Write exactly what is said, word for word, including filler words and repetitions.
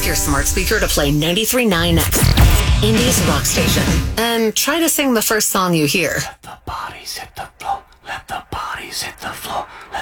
your smart speaker to play ninety-three point nine Indies Rock Station and try to sing the first song you hear. The body's